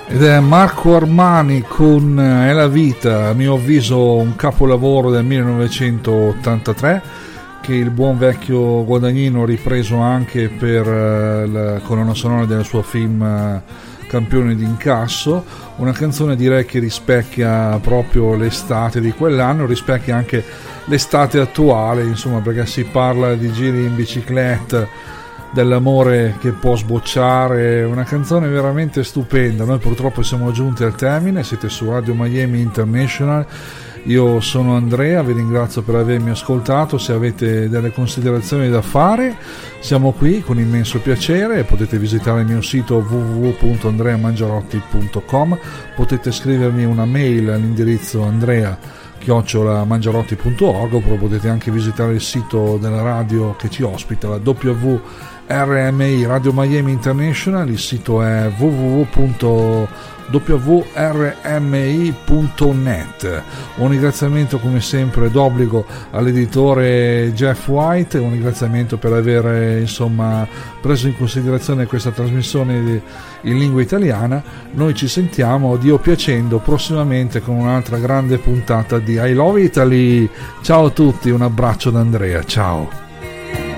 Ed è Marco Armani con È la vita, a mio avviso un capolavoro del 1983 che il buon vecchio Guadagnino ha ripreso anche per la colonna sonora del suo film Campione d'incasso, una canzone direi che rispecchia proprio l'estate di quell'anno, rispecchia anche l'estate attuale, insomma, perché si parla di giri in bicicletta, dell'amore che può sbocciare, una canzone veramente stupenda. Noi purtroppo siamo giunti al termine, siete su Radio Miami International, io sono Andrea, vi ringrazio per avermi ascoltato. Se avete delle considerazioni da fare siamo qui con immenso piacere, potete visitare il mio sito www.andreamangiarotti.com, potete scrivermi una mail all'indirizzo andrea@mangiarotti.org, oppure potete anche visitare il sito della radio che ci ospita, la WRMI Radio Miami International. Il sito è www.wrmi.net. Un ringraziamento come sempre d'obbligo all'editore Jeff White, un ringraziamento per aver insomma preso in considerazione questa trasmissione in lingua italiana. Noi ci sentiamo, Dio piacendo, prossimamente con un'altra grande puntata di I Love Italy. Ciao a tutti, un abbraccio da Andrea, ciao.